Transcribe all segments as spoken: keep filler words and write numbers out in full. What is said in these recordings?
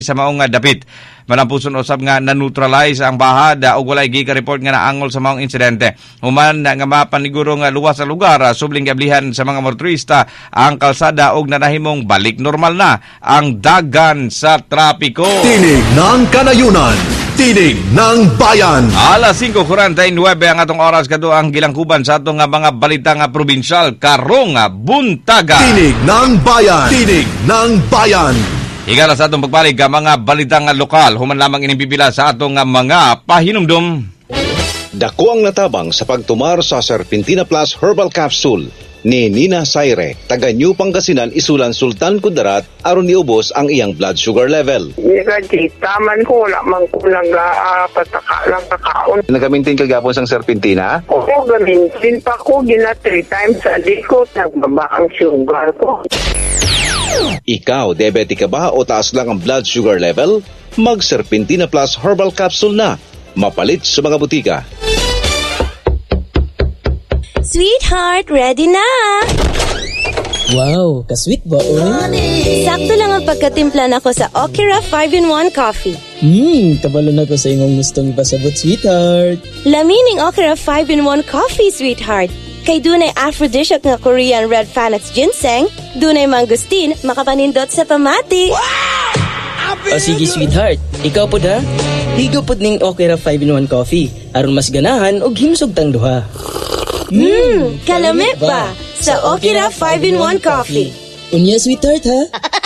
sa maong nga dapit. Manampuson usab nga na-neutralize ang bahada ug walay gika-report nga naangol sa maong insidente. Human nga mapaniguro nga luwas sa lugar, subling gablihan sa mga motorista ang kalsada ug nanahimong balik normal na ang dagan sa trapiko. Tinig ng kanayunan, tinig ng bayan. Alas singko forty-nine ang atong oras kadto ang gilangkuban sa atong nga mga balita nga probinsyal karong buntaga. Tinig ng bayan, tinig ng bayan. Higala sa atong pagbalik ka mga balitang lokal, human lamang inibibila sa atong mga pahinumdum. Dako ang natabang sa pagtumar sa Serpentina Plus Herbal Capsule ni Nina Saire, taga New Pangasinan, Isulan, Sultan Kudarat, aron niubos ang iyang blood sugar level. Hindi taman ko, wala man ko nag-a pataka lang kakaon. Nagamintin ka gapon sang Serpentina? Oo, gamintin pa ko, gina three times a day ko, nagbaba ang sugar ko. Ikaw, diabetic ka ba o taas lang ang blood sugar level? Mag Serpentina Plus Herbal Capsule na. Mapalit sa mga butika. Sweetheart, ready na! Wow, ka-sweet ba, oy? Sakto lang ang pagkatimpla nako sa Okira five in one coffee. Hmm, kabalo na ko sa imong gustong ipasabot, sweetheart. Lamining Okira five in one coffee, sweetheart. Kay dunay aphrodisiac nga Korean red Phoenix ginseng, dunay mangustin, makapanindot sa pamati. Wow! O sige, sweetheart, ikaw po da? Higo po ning Okira five in one coffee, aron mas ganahan og himsog tang duha. Mmm, kalamit ba sa Okira five in one coffee. Unya, sweetheart, ha?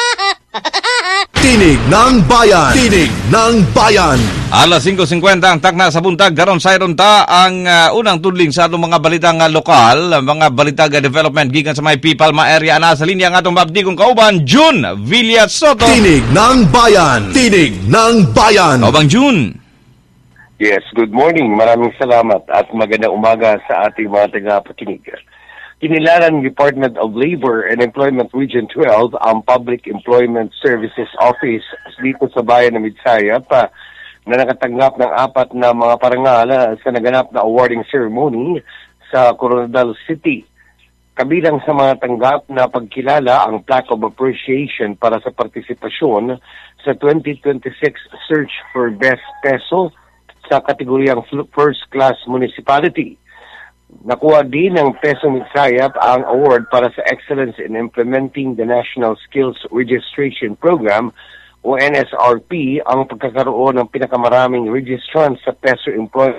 Tinig ng bayan, tinig ng bayan. Alas singko fifty ang takna sa buntag, daron sayron ta ang uh, unang tudling sa atong mga balita nga lokal, mga balita nga development gikan sa may Pipalma area. Ana sa linya nga atong mabdi kong kauban, June Villasoto. Tinig ng bayan, tinig ng bayan. Kaubang June. Yes, good morning. Maraming salamat at magandang umaga sa ating mga taga-pakinig. Kinilaran ng Department of Labor and Employment Region twelve ang Public Employment Services Office dito sa bayan ng Midsayap na nakatanggap ng apat na mga parangal sa naganap na awarding ceremony sa Coronadal City. Kabilang sa mga tanggap na pagkilala ang Plaque of Appreciation para sa partisipasyon sa twenty twenty-six Search for Best Peso sa kategoryang First Class Municipality. Nakuha din ng Peso Midsayap ang award para sa Excellence in Implementing the National Skills Registration Program o N S R P ang pagkakaroon ng pinakamaraming registrants sa Peso Employment.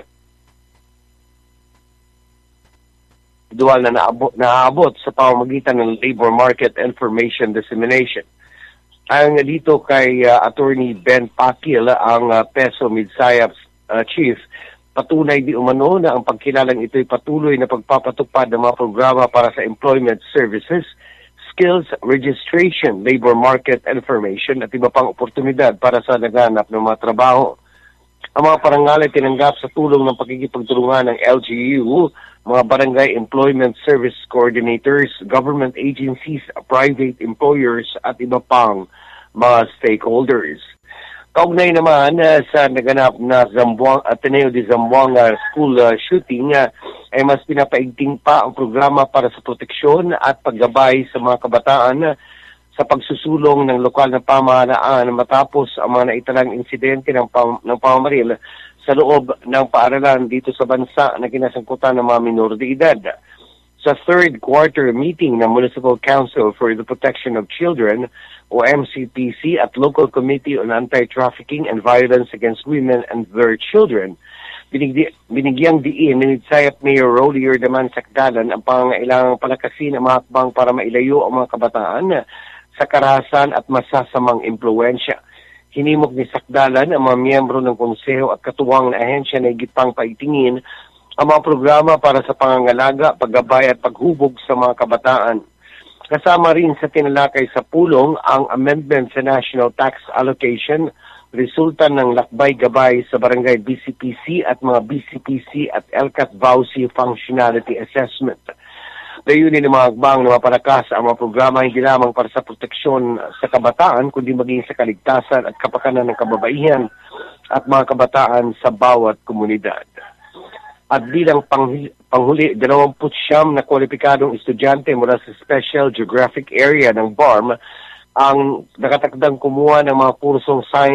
Dual na naabot, naabot sa pamamagitan ng Labor Market Information Dissemination. Ayon nga dito kay uh, Attorney Ben Pakil, ang uh, Peso Midsayap uh, Chief, patunay di umano na ang pagkilalang ito'y patuloy na pagpapatupad ng mga programa para sa employment services, skills, registration, labor market information at iba pang oportunidad para sa naghanap ng mga trabaho. Ang mga parangal ay tinanggap sa tulong ng pagkikipagtulungan ng L G U, mga barangay employment service coordinators, government agencies, private employers at iba pang mga stakeholders. Kaugnay naman uh, sa naganap na Zamboanga, Ateneo de Zamboanga school uh, shooting uh, ay mas pinapaigting pa ang programa para sa proteksyon at paggabay sa mga kabataan uh, sa pagsusulong ng lokal na pamahalaan matapos ang mga naitalang insidente ng, pam- ng pamamaril sa loob ng paaralan dito sa bansa na kinasangkutan ng mga minor de edad. Sa third quarter meeting ng Municipal Council for the Protection of Children o M C P C at Local Committee on Anti-Trafficking and Violence Against Women and Their Children, binigdi, binigyang diin ni Midsayap Mayor Rolier Daman Sakdalan ang pangangailangang palakasin ang mga hakbang para mailayo ang mga kabataan sa karahasan at masasamang impluensya. Hinimok ni Sakdalan ang mga miyembro ng konseho at katuwang na ahensya na higit pang paitingin ang mga programa para sa pangangalaga, paggabay at paghubog sa mga kabataan. Kasama rin sa tinalakay sa pulong ang amendment sa National Tax Allocation, resulta ng lakbay-gabay sa barangay B C P C at mga B C P C at L C A T V A U C Functionality Assessment. Layunin ng mga hakbang na mapalakas ang mga programa hindi lamang para sa proteksyon sa kabataan, kundi maging sa kaligtasan at kapakanan ng kababaihan at mga kabataan sa bawat komunidad. At bilang panghuli, panghuli dalawampu't siyam na kwalipikadong estudyante mula sa Special Geographic Area ng B A R M ang nakatakdang kumuha ng mga kursong science